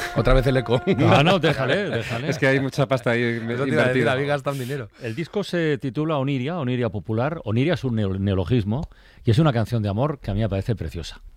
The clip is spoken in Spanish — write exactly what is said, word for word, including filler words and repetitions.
Otra vez el eco. No, no, déjale, déjale. Es que hay mucha pasta ahí invertida. Había gastado un dinero. El disco se titula Oniria, Oniria Popular. Oniria es un neo- neologismo y es una canción de amor que a mí me parece preciosa.